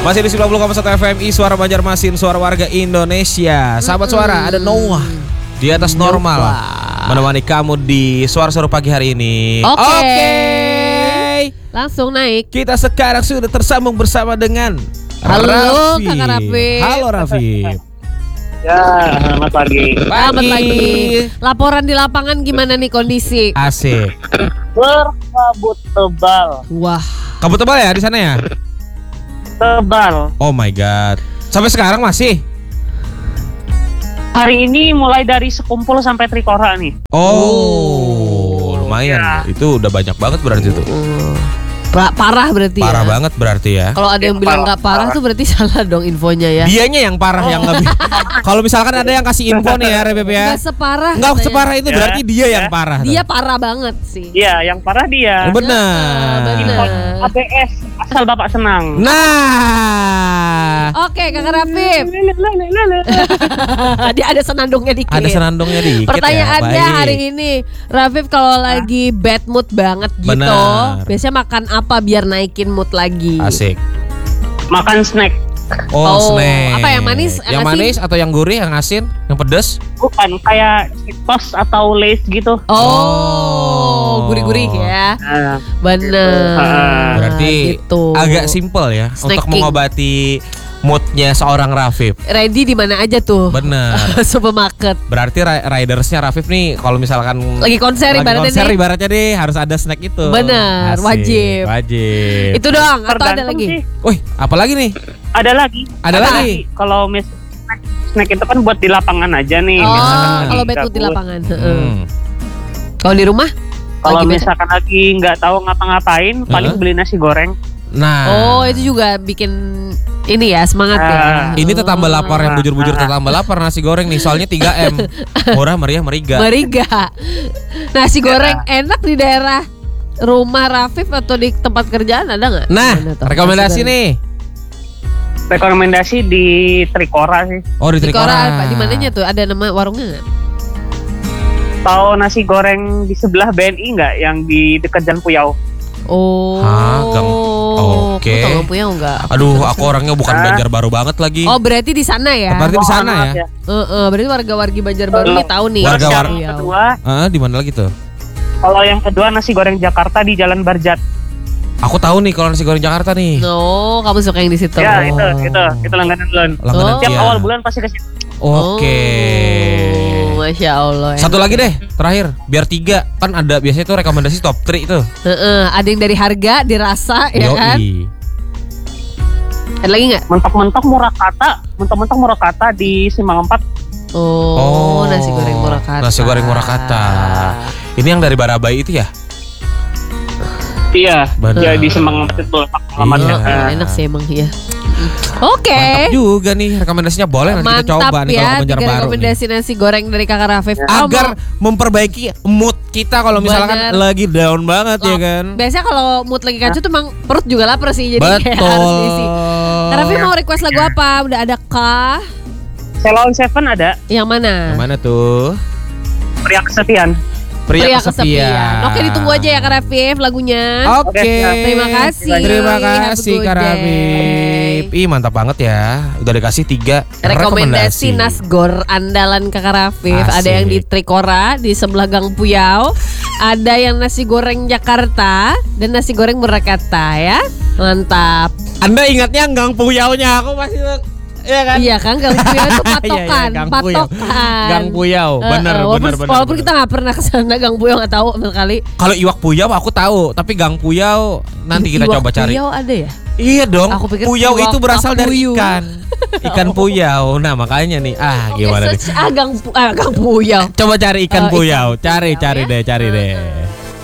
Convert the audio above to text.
Masih di 90,1 FMI Suara Banjarmasin, suara warga Indonesia. Sahabat suara, ada Noah di atas normal menemani kamu di suara-suara pagi hari ini. Oke. Langsung naik. Kita sekarang sudah tersambung bersama dengan Halo, Raffi. Kakak Raffi. Halo Raffi. Ya, selamat pagi. Selamat pagi. Laporan di lapangan gimana nih kondisi? Asik. Berkabut tebal. Wah. Kabut tebal ya di sana ya? Tebal. Oh my god. Sampai sekarang masih? Hari ini mulai dari sekumpul sampai trikora nih. Oh, lumayan. Ya. Itu udah banyak banget berarti itu. Parah berarti Parah ya. banget berarti ya. Kalau ada yang bilang nggak parah tuh berarti salah dong infonya ya. Dianya yang parah yang nggak. Kalau misalkan ada yang kasih info nih ya, Rebeb ya. Nggak separah. Nggak katanya. separah itu berarti dia yang parah. Dia parah banget sih. Iya, yang parah dia. Benar. Benar. ABS, asal Bapak senang. Nah. Oke, Kakak Rafif. Dia ada senandungnya dikit. Ada senandungnya dikit. Pertanyaannya ya, baik. hari ini, Rafif kalau lagi bad mood banget gitu, Benar. biasanya makan apa biar naikin mood lagi? Asik. Makan snack. Oh, Oh, snack. apa yang manis, Yang asin? manis atau yang gurih, yang asin, yang pedas? Bukan kayak Cheetos atau Lay's gitu. Oh, gurih-gurih ya. Nah, Bener. Berarti gitu. agak simpel ya untuk Snacking. mengobati moodnya seorang Rafif. Ready di mana aja tuh? Bener. Supermarket. Berarti ridersnya Rafif nih kalau misalkan Lagi konser ibaratnya nih. ibaratnya deh harus ada snack itu. Bener, Asik, wajib. Wajib. Itu doang atau ada tergantung lagi? sih. Wih, apa lagi nih? Ada lagi. Ada lagi? Kalau snack itu kan buat di lapangan aja nih. Oh, Misalkan kalau lagi bad mood di gabut. lapangan. Hmm. Kalau di rumah? Kalau Lagi bad- misalkan lagi nggak tahu ngapa-ngapain, paling beli nasi goreng. Nah, Oh, itu juga bikin ini ya semangat ya. ini tetambah lapar yang bujur-bujur Nah. tetambah lapar nasi goreng nih. Soalnya 3M. Murah, meriah, meriga. Meriga. Nasi goreng enak di daerah rumah Rafif atau di tempat kerjaan ada nggak? Nah, Gimana tuh? rekomendasi Nasi goreng. nih. Rekomendasi di Trikora sih. Oh, di Di Trikora. Kora apa? Di mananya tuh? Ada nama warungnya nggak? Tahu nasi goreng di sebelah BNI nggak? Yang di dekat Jalan Puyau. Oh. Hah, Gang- Oke. Aku tahu Gang Puyau nggak? Aduh, aku orangnya bukan Banjarbaru banget lagi. Oh, berarti di sana ya? Berarti di sana Maaf ya. Berarti warga-wargi Banjarbaru nih tahu nih. Warga- Gang warga- Puyau. Kedua, Di mana lagi tuh? kalau yang kedua nasi goreng Jakarta di Jalan Barjat. Aku tahu nih kalau nasi goreng Jakarta nih. No, kamu suka yang di situ. Ya itu langganan bulan. Langganan Tiap dia. awal bulan pasti ke situ. Oke. Oh, Masya Allah. Satu lagi deh, terakhir. Biar 3. Kan ada biasanya tuh rekomendasi top 3 tuh. Ada yang dari harga, dirasa, ya kan? Yoi. Ada lagi nggak? Mentok-mentok murah kata di Simpang 4. Oh, nasi goreng Murakata. Nasi goreng Murakata. Ini yang dari Barabai itu ya? Iya. Benar. Ya di Simpang 4 itu alamatnya. Iya. Enak sih emang ya. Oke. Mantap juga nih rekomendasinya, boleh nanti kita Mantap coba nih kalau ya, ke 3 Banjarbaru nih. rekomendasi nasi goreng dari Kakak Rafif. Agar memperbaiki mood kita kalau misalkan Bener. lagi down banget ya kan. Biasanya kalau mood lagi kacau tuh emang perut juga lapar sih, jadi kayak harus diisi. Kak Rafif mau request lagu apa? Udah ada kah? Ceylon Seven ada. Yang mana? Yang mana tuh? Pria Kesepian. Pria kesepian. Oke, ditunggu aja ya Kak Rafif lagunya. Oke. Oke, siap. Terima kasih. Terima Have a kasih good Kak day. Rafif. Ih, mantap banget ya. Udah dikasih 3 Rekomendasi nasgor andalan Kakak Rafif. Asik. Ada yang di Trikora di sebelah Gang Puyau. Ada yang nasi goreng Jakarta dan nasi goreng Murakata ya. Mantap. Anda ingatnya Gang Puyaunya, aku masih ya kan? Iya kan Gang Puyau itu patokan, Iya, iya, Gang Puyau. patokan. Gang Puyau, bener, bener. Walaupun kita nggak pernah kesana Gang Puyau nggak tahu sama sekali. Kalau Iwak Puyau aku tahu, tapi Gang Puyau nanti kita Iwak coba cari. Puyau ada ya? Iya dong. Aku pikir Puyau iwak itu berasal dari papuyu. ikan. Ikan puyau. Nah, makanya nih. Gimana nih? Gang Puyau. Coba cari ikan Oh, ikan puyau. Cari puyau ya. deh.